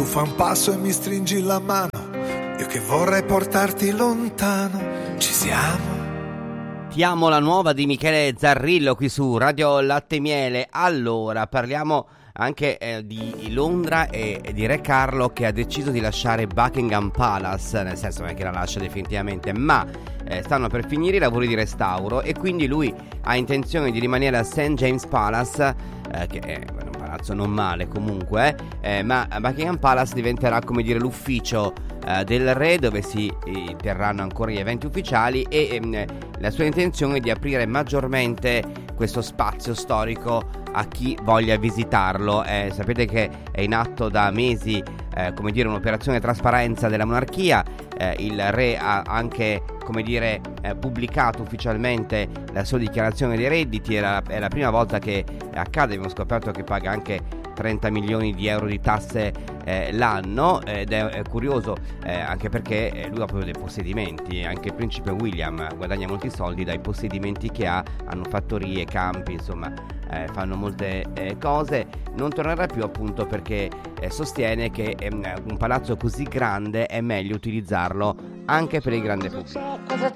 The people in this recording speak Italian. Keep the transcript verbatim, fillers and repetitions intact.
Tu fa un passo e mi stringi la mano, io che vorrei portarti lontano. Ci siamo. Ti amo, la nuova di Michele Zarrillo qui su Radio Latte e Miele. Allora, parliamo anche eh, di Londra e, e di Re Carlo, che ha deciso di lasciare Buckingham Palace, nel senso non è che la lascia definitivamente, ma eh, stanno per finire i lavori di restauro e quindi lui ha intenzione di rimanere a Saint James Palace, eh, che è un palazzo non male comunque, eh, ma Buckingham Palace diventerà, come dire, l'ufficio eh, del re, dove si eh, terranno ancora gli eventi ufficiali, e ehm, la sua intenzione è di aprire maggiormente questo spazio storico a chi voglia visitarlo. Eh, sapete che è in atto da mesi eh, come dire un'operazione trasparenza della monarchia. Eh, il re ha anche, come dire, eh, pubblicato ufficialmente la sua dichiarazione dei redditi. Era, è la prima volta che accade. Abbiamo scoperto che paga anche trenta milioni di euro di tasse eh, l'anno, ed è, è curioso eh, anche perché eh, lui ha proprio dei possedimenti. Anche il principe William guadagna molti soldi dai possedimenti che ha, hanno fattorie, campi, insomma eh, fanno molte eh, cose. Non tornerà più, appunto, perché eh, sostiene che eh, un palazzo così grande è meglio utilizzarlo anche per il grande pubblico.